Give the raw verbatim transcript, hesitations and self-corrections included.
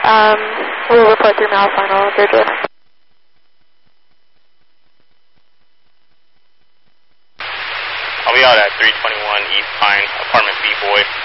Um, we'll report through Mal final bridge. I'll be out at three twenty-one East Pine, apartment B, boy.